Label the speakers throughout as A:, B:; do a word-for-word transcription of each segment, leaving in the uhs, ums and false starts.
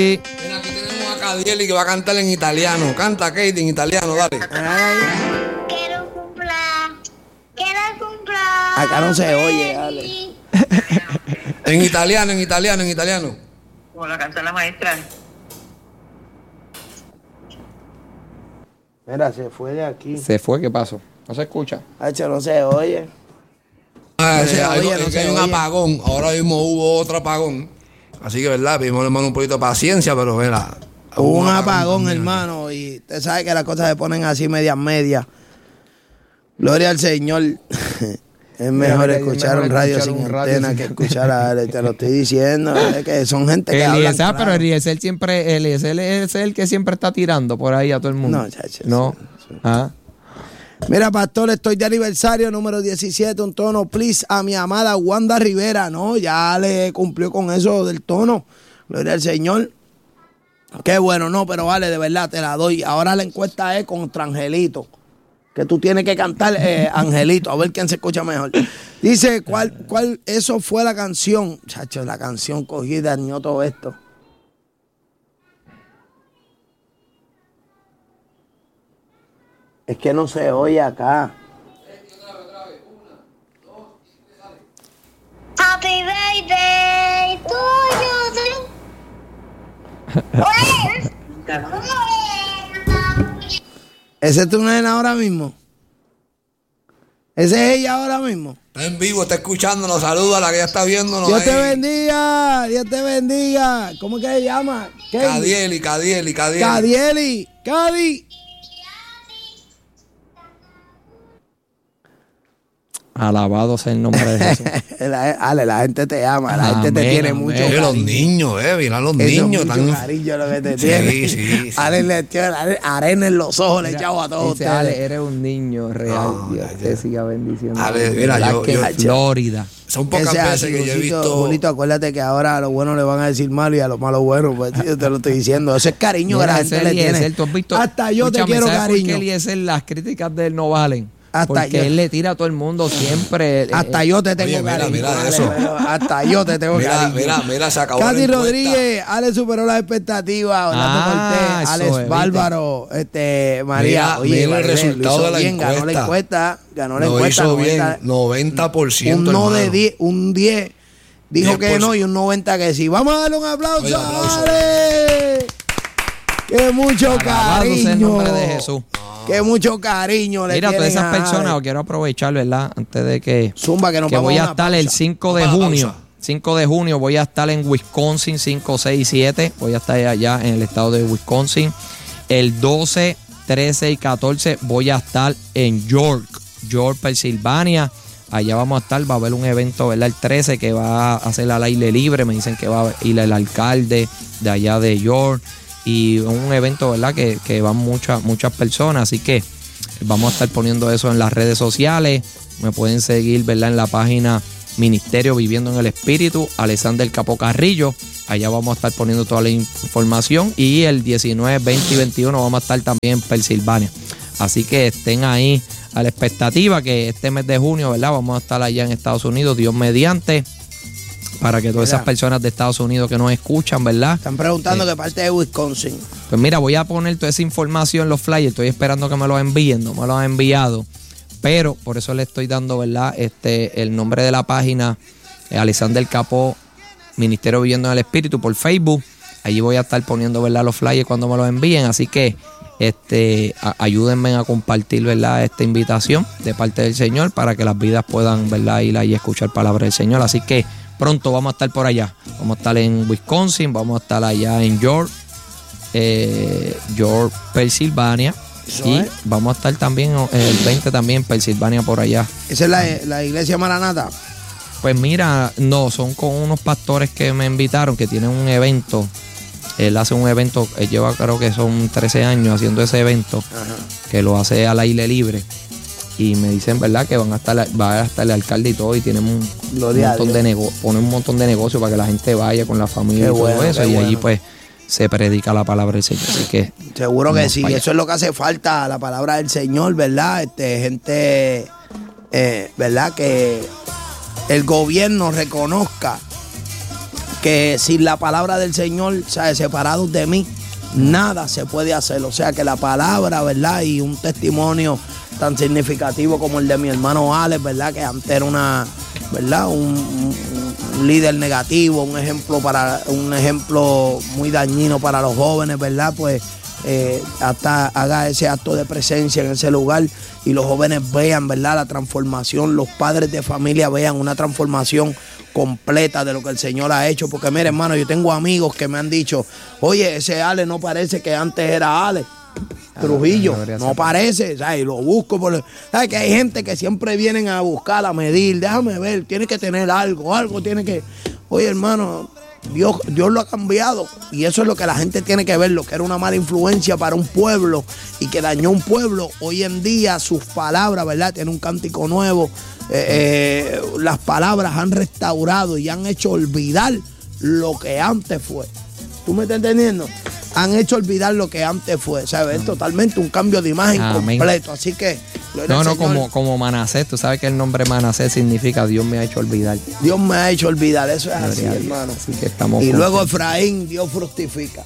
A: Mira, aquí tenemos a Cadieli que va a cantar en italiano. Canta, Katie, en italiano, dale.
B: Quiero comprar, quiero comprar.
C: Acá no se oye, dale.
A: En italiano, en italiano, en italiano.
D: Como la canta la maestra.
C: Mira, se fue de aquí.
E: Se fue, ¿qué pasó? No se escucha.
C: Hacho, no se oye.
A: Ah,
C: No se
A: hay,
C: oye,
A: hay-
C: no
A: es que
C: se
A: hay un
C: oye.
A: apagón. Ahora mismo hubo otro apagón. Así que, ¿verdad? Pedimos, hermano, un poquito de paciencia, pero, mira.
C: Hubo un apagón,
A: también.
C: hermano, y usted sabe que las cosas se ponen así medias medias. Gloria al Señor. Es mejor
E: Mira,
C: escuchar
E: mejor
C: un radio
E: escuchar
C: sin
E: un radio
C: antena
E: sin-
C: que escuchar a Ale. Te lo estoy diciendo. Es que son gente que hablan
E: Eliezer,
C: claro.
E: pero Eliezer siempre, Eliezer es el que siempre está tirando por ahí a todo el mundo.
C: No, chacho,
E: No.
C: sí, sí.
E: Ah.
C: Mira, pastor, estoy de aniversario número diecisiete, un tono, please, a mi amada Wanda Rivera. No, ya le cumplió con eso del tono. Gloria al Señor. Qué bueno, no, pero vale, de verdad, te la doy. Ahora la encuesta es contra Angelito. Que tú tienes que cantar eh, Angelito, a ver quién se escucha mejor. Dice, ¿cuál, cuál, eso fue la canción? Chacho, la canción cogida, dañó todo esto. Es que no se oye acá.
B: Happy birthday to you.
C: ¿Ese es tu nena ahora mismo? ¿Ese es ella ahora mismo?
A: Está en vivo, está escuchándonos. Saludos a la que ya está viéndonos.
C: Dios te
A: ahí.
C: bendiga, Dios te bendiga. ¿Cómo que se llama? ¿Qué?
A: Cadieli, Cadieli, Cadieli.
C: Cadieli, Cadi.
E: Alabado sea el nombre de Jesús.
C: La, Ale, la gente te ama, la gente te
E: Amén,
C: tiene
E: amén.
C: mucho
A: Eh, los
C: cariño.
A: niños, eh, mira los
C: Eso es
A: niños.
C: mucho
A: Están...
C: cariño lo que te
A: Sí,
C: tiene.
A: sí, sí.
C: Ale le tiene arena en los ojos, le he echado a todos
E: Dice, Ale,
C: ustedes.
E: eres un niño real.
A: No,
E: Dios
A: ya,
E: te
A: ya.
E: siga bendiciendo.
A: Ale,
E: De
A: mira,
E: verdad
A: yo-
E: que
A: yo-
E: en Florida.
A: Son pocas
C: Que sea
A: veces
C: así,
A: que yo he
C: Julito,
A: visto.
C: Julito, acuérdate que ahora a lo bueno le van a decir malo y a lo malo bueno. Pues yo te lo estoy diciendo. Eso es cariño que la
E: Mira,
C: gente
E: ese
C: le
E: Eliezer,
C: tiene.
E: tú has visto-
C: Hasta yo te
E: Escúchame,
C: quiero
E: ¿sabes por qué
C: cariño.
E: Eliezer las críticas de él no valen?
C: Hasta
E: Porque
C: yo.
E: él le tira a todo el mundo siempre.
C: Hasta
E: eh,
C: yo te tengo
A: Oye, mira,
C: cariño.
A: mira
C: Ale,
A: eso.
C: pero hasta yo te tengo
A: Mira,
C: cariño.
A: mira, mira, se acabó
C: Katy
A: la encuesta.
C: Rodríguez, Ale superó las expectativas, Orlando
E: Ah,
C: Cortés,
E: eso
C: Alex
E: es,
C: Bárbaro, este, María.
A: Mira,
C: Oye,
A: mira el
C: María, lo
A: resultado
C: hizo
A: de la
C: bien, ganó la
A: encuesta.
C: encuesta, ganó la
A: Lo
C: encuesta.
A: hizo bien,
C: noventa
A: noventa por ciento.
C: un no de
A: hermano.
C: diez, un diez dijo
A: diez
C: que
A: por ciento.
C: no y un noventa que sí. Vamos a darle un aplauso,
A: Oye, aplauso.
C: a Ale. Que mucho
E: alabado sea el
C: cariño.
E: nombre de Jesús.
C: Que mucho cariño le
E: Mira, todas
C: tienen
E: esas
C: a
E: personas,
C: Ale.
E: quiero aprovechar, ¿verdad? Antes de que,
C: Zumba, que nos
E: que
C: vamos
E: voy
C: a
E: a
C: una
E: estar el
C: pausa.
E: cinco de
A: Vamos a la
E: junio.
A: pausa.
E: cinco de junio voy a estar en Wisconsin, cinco, seis y siete. Voy a estar allá en el estado de Wisconsin. El doce, trece y catorce voy a estar en York, York, Pensilvania. Allá vamos a estar, va a haber un evento, ¿verdad? El trece que va a hacer al aire libre. Me dicen que va a ir el alcalde de allá de York. Y un evento, ¿verdad? Que, que van muchas, muchas personas. Así que vamos a estar poniendo eso en las redes sociales. Me pueden seguir, ¿verdad? En la página Ministerio Viviendo en el Espíritu, Alexander Capó Carrillo. Allá vamos a estar poniendo toda la información. Y el diecinueve, veinte y veintiuno vamos a estar también en Pensilvania. Así que estén ahí a la expectativa que este mes de junio, ¿verdad? Vamos a estar allá en Estados Unidos, Dios mediante, para que todas
C: Mira.
E: esas personas de Estados Unidos que nos escuchan, ¿verdad?
C: Están preguntando
E: Sí.
C: qué parte de Wisconsin.
E: Pues mira, voy a poner toda esa información en los flyers. Estoy esperando que me lo envíen, no me lo han enviado. Pero por eso le estoy dando, ¿verdad? Este, el nombre de la página, eh, Alexander Capó, Ministerio Viviendo en el Espíritu, por Facebook. Allí voy a estar poniendo, ¿verdad? Los flyers cuando me los envíen. Así que este, a- ayúdenme a compartir, ¿verdad? Esta invitación de parte del Señor para que las vidas puedan, ¿verdad? Ir ahí a escuchar palabra del Señor. Así que pronto vamos a estar por allá. Vamos a estar en Wisconsin, vamos a estar allá en York, eh, York, Pensilvania.
C: Eso
E: Y
C: es.
E: vamos a estar también eh, el veinte también en Pensilvania por allá.
C: Esa es la, la iglesia Maranata.
E: Pues mira, no, son con unos pastores que me invitaron que tienen un evento. Él hace un evento, él lleva creo que son trece años haciendo ese evento,
C: Ajá.
E: que lo hace al aire libre. Y me dicen, ¿verdad? Que van a estar, va a estar el alcalde y todo, y tienen un, un
C: Gloria a
E: montón
C: Dios.
E: de nego ponen un montón de negocios para que la gente vaya con la familia
C: Qué
E: y todo
C: bueno,
E: eso.
C: qué
E: Y allí
C: bueno.
E: pues se predica la palabra del Señor. Así que
C: Seguro que
E: vamos
C: sí,
E: para allá.
C: eso es lo que hace falta, la palabra del Señor, ¿verdad? Este, gente, eh, ¿verdad? Que el gobierno reconozca que sin la palabra del Señor, ¿sabes? Separados de mí, nada se puede hacer. O sea que la palabra, ¿verdad? Y un testimonio tan significativo como el de mi hermano Alex, ¿verdad? Que antes era una, ¿verdad? Un, un, un líder negativo, un ejemplo para, un ejemplo muy dañino para los jóvenes, ¿verdad? Pues eh, hasta haga ese acto de presencia en ese lugar y los jóvenes vean, ¿verdad? La transformación, los padres de familia vean una transformación completa de lo que el Señor ha hecho. Porque mire, hermano, yo tengo amigos que me han dicho, oye, ese Ale no parece que antes era Ale Trujillo, no parece, ¿sabes? Y lo busco por, ¿sabes? Que hay gente que siempre vienen a buscar, a medir, déjame ver, tiene que tener algo, algo tiene que, oye, hermano, Dios, Dios lo ha cambiado y eso es lo que la gente tiene que ver. Lo que era una mala influencia para un pueblo y que dañó un pueblo, hoy en día sus palabras, ¿verdad? Tiene un cántico nuevo, eh, eh, las palabras han restaurado y han hecho olvidar lo que antes fue. ¿Tú me estás entendiendo? Han hecho olvidar lo que antes fue, ¿sabes? Es totalmente un cambio de imagen Amén. completo. Así que,
E: no, no, como, como Manasés. Tú sabes que el nombre Manasés significa Dios me ha hecho olvidar.
C: Dios me ha hecho olvidar, eso es así, hermano.
E: Así que estamos
C: y
E: contentos.
C: luego Efraín, Dios fructifica.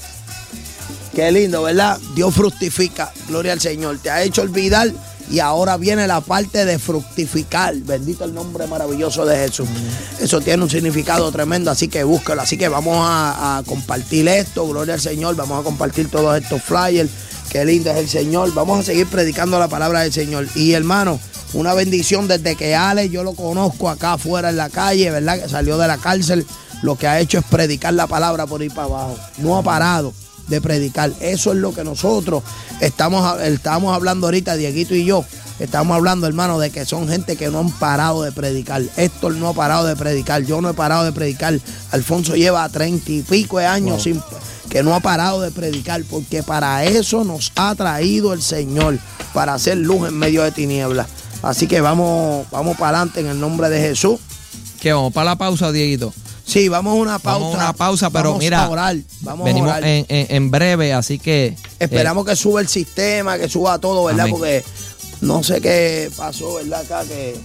C: Qué lindo, ¿verdad? Dios fructifica, gloria al Señor. Te ha hecho olvidar y ahora viene la parte de fructificar. Bendito el nombre maravilloso de Jesús. Mm. Eso tiene un significado tremendo, así que búscalo. Así que vamos a, a compartir esto, gloria al Señor. Vamos a compartir todos estos flyers. Qué lindo es el Señor. Vamos a seguir predicando la palabra del Señor. Y hermano, una bendición desde que Ale, yo lo conozco acá afuera en la calle, ¿verdad? Que salió de la cárcel. Lo que ha hecho es predicar la palabra por ir para abajo. No ha parado de predicar. Eso es lo que nosotros estamos, estamos hablando ahorita, Dieguito y yo. Estamos hablando, hermano, de que son gente que no han parado de predicar. Héctor no ha parado de predicar. Yo no he parado de predicar. Alfonso lleva treinta y pico de años wow. sin, que no ha parado de predicar. Porque para eso nos ha traído el Señor. Para hacer luz en medio de tinieblas. Así que vamos, vamos para adelante en el nombre de Jesús.
E: ¿Qué vamos para la pausa, Dieguito?
C: Sí, vamos a una pausa.
E: Vamos a una pausa, pero
C: vamos
E: mira,
C: a orar, vamos
E: venimos
C: a orar.
E: En, en, en breve, así que...
C: Esperamos eh, que suba el sistema, que suba todo, ¿verdad?
E: Amén.
C: Porque no sé qué pasó, ¿verdad? Acá que...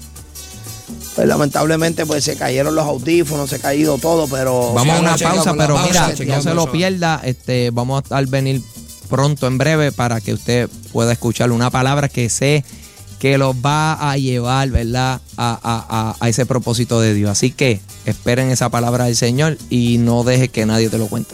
C: Pues lamentablemente pues se cayeron los audífonos, se ha caído todo, pero...
E: Vamos a una pausa, pero
A: pausa,
E: mira,
A: chequeamos
E: no se lo
A: eso.
E: pierda. Este, vamos a estar venir pronto, en breve, para que usted pueda escuchar una palabra que sé que los va a llevar, ¿verdad? A, a, a, a ese propósito de Dios. Así que esperen esa palabra del Señor y no deje que nadie te lo cuente.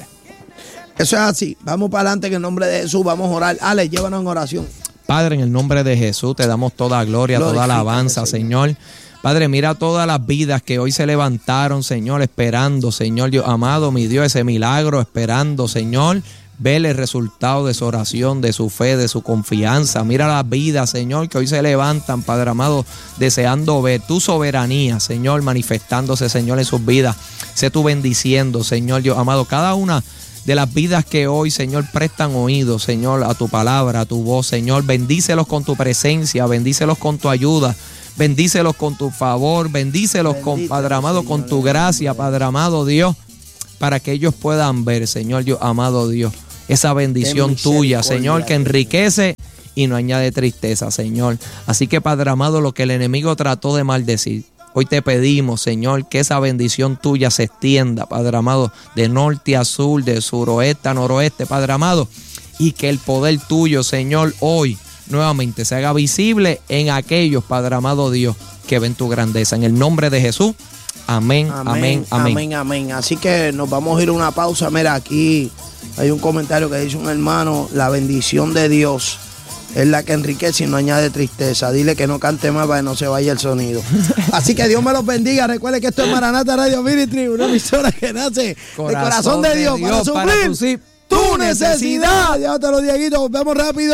C: Eso es así. Vamos para adelante en el nombre de Jesús. Vamos a orar. Ale, llévanos en oración.
E: Padre, en el nombre de Jesús te damos toda gloria, toda alabanza, Señor. Padre, mira todas las vidas que hoy se levantaron, Señor, esperando, Señor, Dios amado, mi Dios, ese milagro, esperando, Señor. Ver el resultado de su oración, de su fe, de su confianza. Mira las vidas, Señor, que hoy se levantan, Padre amado, deseando ver tu soberanía, Señor, manifestándose, Señor, en sus vidas. Sé tú bendiciendo, Señor, Dios amado, cada una de las vidas que hoy, Señor, prestan oído, Señor, a tu palabra, a tu voz, Señor. Bendícelos con tu presencia, bendícelos con tu ayuda, bendícelos con tu favor, bendícelos, con, Padre amado, con tu gracia, Padre amado, Dios, para que ellos puedan ver, Señor, Dios amado, Dios, esa bendición tuya, Señor, que enriquece y no añade tristeza, Señor. Así que, Padre amado, lo que el enemigo trató de maldecir, hoy te pedimos, Señor, que esa bendición tuya se extienda, Padre amado, de norte a sur, de suroeste a noroeste, Padre amado, y que el poder tuyo, Señor, hoy nuevamente se haga visible en aquellos, Padre amado Dios, que ven tu grandeza. En el nombre de Jesús, amén, amén, amén.
C: Amén, amén. Así que nos vamos a ir a una pausa. Mira, aquí hay un comentario que dice un hermano: la bendición de Dios es la que enriquece y no añade tristeza. Dile que no cante más para que no se vaya el sonido. Así que Dios me los bendiga. Recuerde que esto es Maranata Radio Ministry, una emisora que nace
E: Corazón
C: del corazón de Dios,
E: de
C: para
E: Dios, para
C: suplir
E: tu, sí,
C: tu necesidad. Llévatelo, Dieguito. Nos vemos rápido.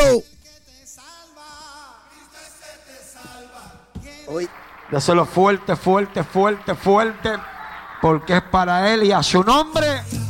C: Hoy.
F: Dáselo fuerte, fuerte, fuerte, fuerte, porque es para Él y a su nombre.